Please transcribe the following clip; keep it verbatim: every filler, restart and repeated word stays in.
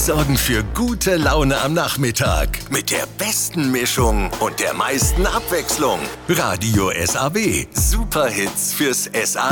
sorgen für gute Laune am Nachmittag. Mit der besten Mischung und der meisten Abwechslung. Radio S A B. Superhits fürs S A B.